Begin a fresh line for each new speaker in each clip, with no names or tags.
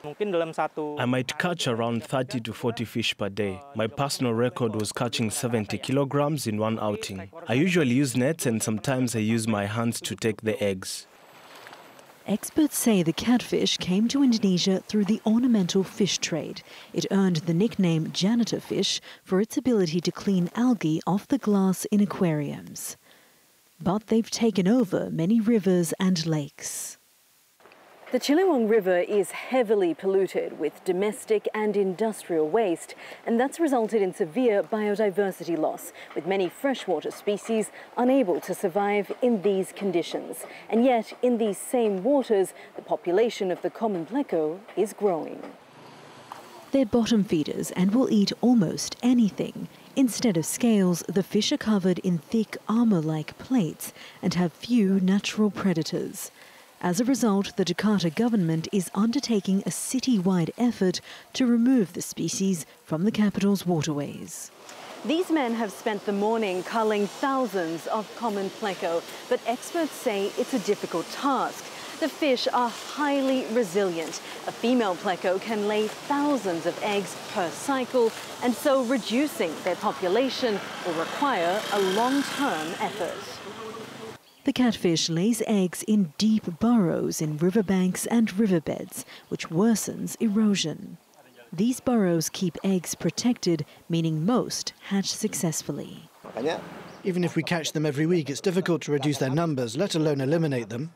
I might catch around 30 to 40 fish per day. My personal record was catching 70 kilograms in one outing. I usually use nets and sometimes I use my hands to take the eggs.
Experts say the catfish came to Indonesia through the ornamental fish trade. It earned the nickname janitor fish for its ability to clean algae off the glass in aquariums. But they've taken over many rivers and lakes.
The Ciliwung River is heavily polluted with domestic and industrial waste, and that's resulted in severe biodiversity loss, with many freshwater species unable to survive in these conditions. And yet, in these same waters, the population of the common pleco is growing.
They're bottom feeders and will eat almost anything. Instead of scales, the fish are covered in thick armour-like plates and have few natural predators. As a result, the Jakarta government is undertaking a city-wide effort to remove the species from the capital's waterways.
These men have spent the morning culling thousands of common pleco, but experts say it's a difficult task. The fish are highly resilient. A female pleco can lay thousands of eggs per cycle, and so reducing their population will require a long-term effort.
The catfish lays eggs in deep burrows in riverbanks and riverbeds, which worsens erosion. These burrows keep eggs protected, meaning most hatch successfully.
Even if we catch them every week, it's difficult to reduce their numbers, let alone eliminate them.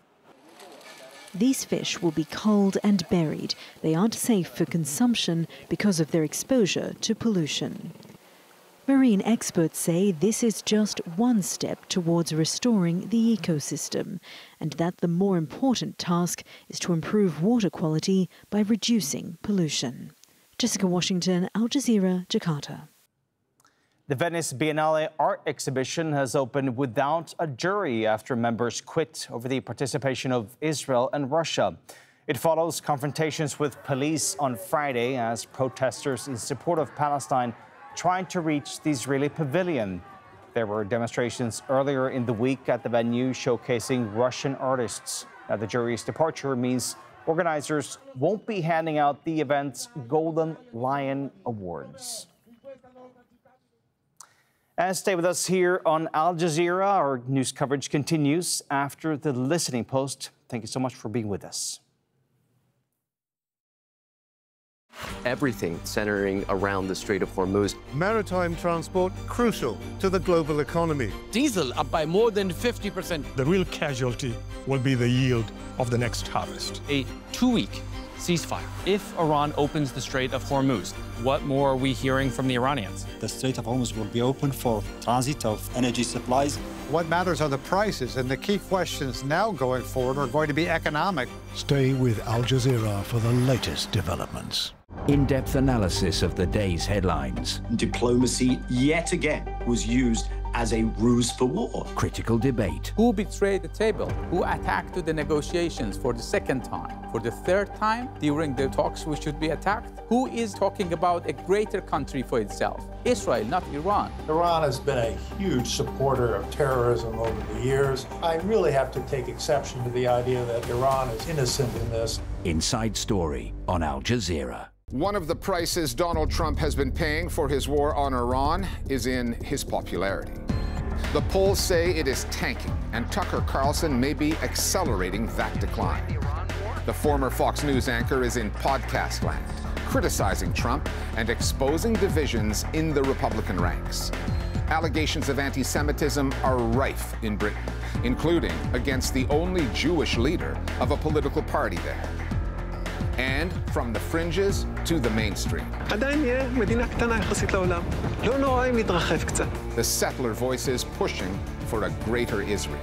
These fish will be culled and buried. They aren't safe for consumption because of their exposure to pollution. Marine experts say this is just one step towards restoring the ecosystem, and that the more important task is to improve water quality by reducing pollution. Jessica Washington, Al Jazeera, Jakarta.
The Venice Biennale art exhibition has opened without a jury after members quit over the participation of Israel and Russia. It follows confrontations with police on Friday as protesters in support of Palestine trying to reach the Israeli pavilion. There were demonstrations earlier in the week at the venue showcasing Russian artists. Now, the jury's departure means organizers won't be handing out the event's Golden Lion Awards. And stay with us here on Al Jazeera. Our news coverage continues after the listening post. Thank you so much for being with us.
Everything centering around the Strait of Hormuz.
Maritime transport crucial to the global economy.
Diesel up by more than 50%.
The real casualty will be the yield of the next harvest.
A 2-week ceasefire. If Iran opens the Strait of Hormuz, what more are we hearing from the Iranians?
The Strait of Hormuz will be open for transit of energy supplies.
What matters are the prices, and the key questions now going forward are going to be economic.
Stay with Al Jazeera for the latest developments.
In-depth analysis of the day's headlines.
Diplomacy, yet again, was used as a ruse for war.
Critical debate.
Who betrayed the table? Who attacked the negotiations for the second time? For the third time during the talks we should be attacked? Who is talking about a greater country for itself? Israel, not Iran.
Iran has been a huge supporter of terrorism over the years. I really have to take exception to the idea that Iran is innocent in this.
Inside Story on Al Jazeera.
One of the prices Donald Trump has been paying for his war on Iran is in his popularity. The polls say it is tanking, and Tucker Carlson may be accelerating that decline. The former Fox News anchor is in podcast land, criticizing Trump and exposing divisions in the Republican ranks. Allegations of anti-Semitism are rife in Britain, including against the only Jewish leader of a political party there. And from the fringes to the mainstream. The settler voices pushing for a greater Israel.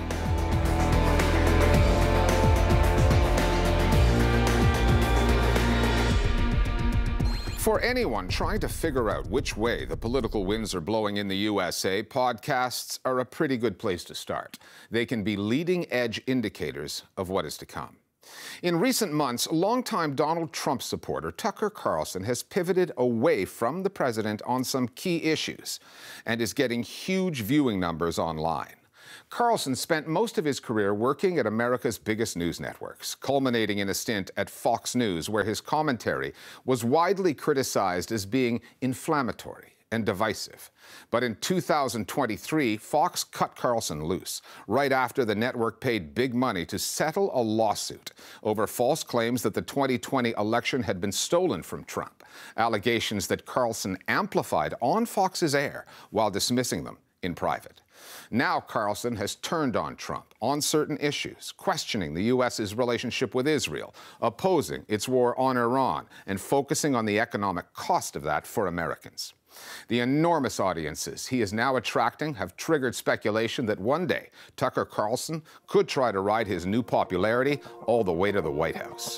For anyone trying to figure out which way the political winds are blowing in the USA, podcasts are a pretty good place to start. They can be leading-edge indicators of what is to come. In recent months, longtime Donald Trump supporter Tucker Carlson has pivoted away from the president on some key issues and is getting huge viewing numbers online. Carlson spent most of his career working at America's biggest news networks, culminating in a stint at Fox News, where his commentary was widely criticized as being inflammatory and divisive. But in 2023, Fox cut Carlson loose right after the network paid big money to settle a lawsuit over false claims that the 2020 election had been stolen from Trump, allegations that Carlson amplified on Fox's air while dismissing them in private. Now Carlson has turned on Trump on certain issues, questioning the U.S.'s relationship with Israel, opposing its war on Iran, and focusing on the economic cost of that for Americans. The enormous audiences he is now attracting have triggered speculation that one day Tucker Carlson could try to ride his new popularity all the way to the White House.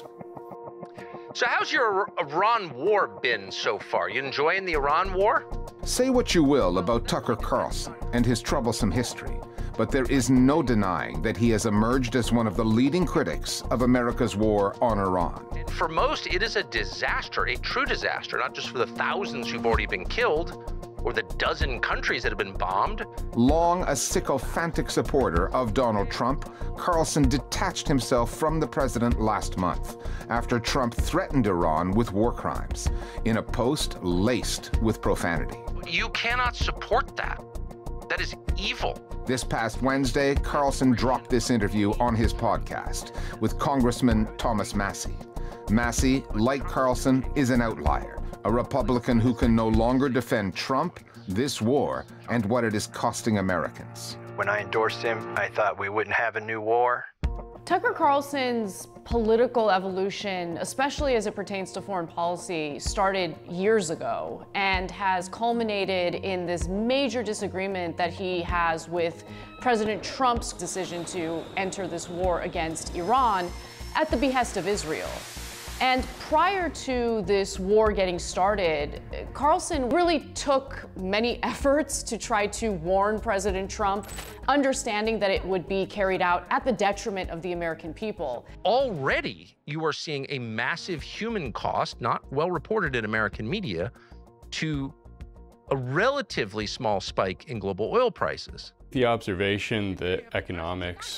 So how's your Iran war been so far? You enjoying the Iran war?
Say what you will about Tucker Carlson and his troublesome history, but there is no denying that he has emerged as one of the leading critics of America's war on Iran.
For most, it is a disaster, a true disaster, not just for the thousands who've already been killed or the dozen countries that have been bombed.
Long a sycophantic supporter of Donald Trump, Carlson detached himself from the president last month after Trump threatened Iran with war crimes in a post laced with profanity.
You cannot support that. That is evil.
This past Wednesday, Carlson dropped this interview on his podcast with Congressman Thomas Massie. Massie, like Carlson, is an outlier, a Republican who can no longer defend Trump, this war, and what it is costing Americans.
When I endorsed him, I thought we wouldn't have a new war.
Tucker Carlson's political evolution, especially as it pertains to foreign policy, started years ago and has culminated in this major disagreement that he has with President Trump's decision to enter this war against Iran at the behest of Israel. And prior to this war getting started, Carlson really took many efforts to try to warn President Trump, understanding that it would be carried out at the detriment of the American people.
Already, you are seeing a massive human cost, not well reported in American media, to a relatively small spike in global oil prices.
The observation that economics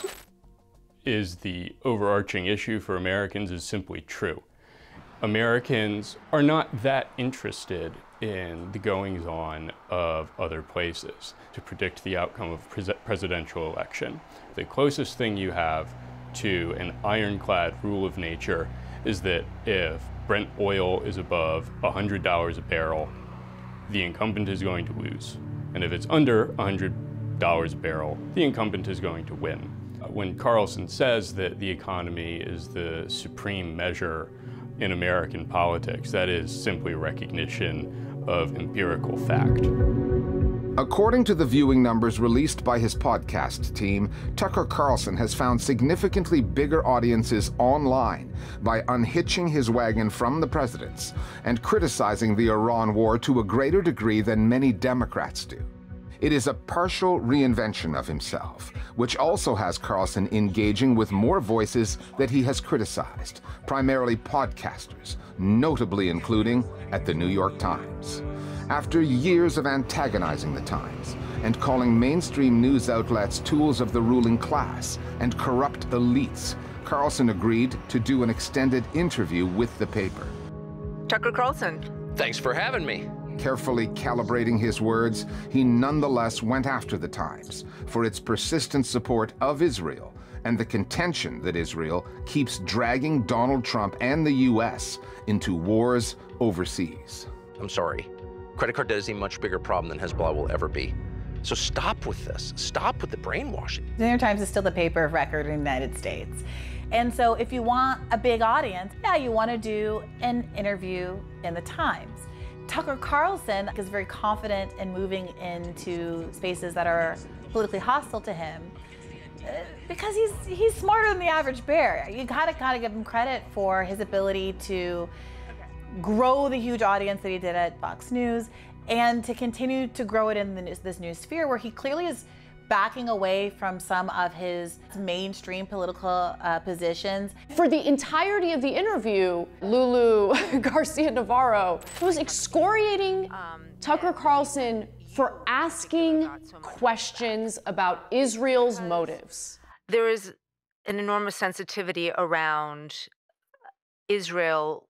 is the overarching issue for Americans is simply true. Americans are not that interested in the goings-on of other places to predict the outcome of a presidential election. The closest thing you have to an ironclad rule of nature is that if Brent oil is above $100 a barrel, the incumbent is going to lose. And if it's under $100 a barrel, the incumbent is going to win. When Carlson says that the economy is the supreme measure in American politics, that is simply a recognition of empirical fact.
According to the viewing numbers released by his podcast team, Tucker Carlson has found significantly bigger audiences online by unhitching his wagon from the president's and criticizing the Iran war to a greater degree than many Democrats do. It is a partial reinvention of himself, which also has Carlson engaging with more voices that he has criticized, primarily podcasters, notably including at the New York Times. After years of antagonizing the Times and calling mainstream news outlets tools of the ruling class and corrupt elites, Carlson agreed to do an extended interview with the paper.
Tucker Carlson.
Thanks for having me.
Carefully calibrating his words, he nonetheless went after the Times for its persistent support of Israel and the contention that Israel keeps dragging Donald Trump and the U.S. into wars overseas.
I'm sorry. Credit card debt is a much bigger problem than Hezbollah will ever be. So stop with this. Stop with the brainwashing.
The New York Times is still the paper of record in the United States. And so if you want a big audience, yeah, you want to do an interview in the Times. Tucker Carlson is very confident in moving into spaces that are politically hostile to him because he's smarter than the average bear. You gotta give him credit for his ability to grow the huge audience that he did at Fox News and to continue to grow it in this new sphere where he clearly is backing away from some of his mainstream political positions.
For the entirety of the interview, Lulu Garcia Navarro was excoriating Tucker Carlson for asking questions about Israel's motives.
There is an enormous sensitivity around Israel